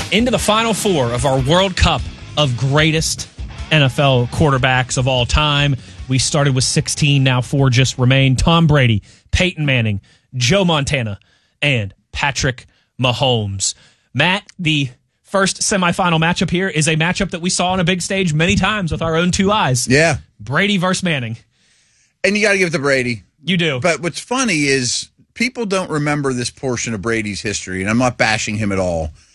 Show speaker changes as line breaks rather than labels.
into the Final Four of our World Cup of greatest NFL quarterbacks of all time. We started with 16, now 4 just remain. Tom Brady, Peyton Manning, Joe Montana, and Patrick Mahomes. Matt, the first semifinal matchup here is a matchup that we saw on a big stage many times with our own 2 eyes.
Yeah.
Brady versus Manning.
And you got to give it to Brady.
You do.
But what's funny is people don't remember this portion of Brady's history, and I'm not bashing him at all.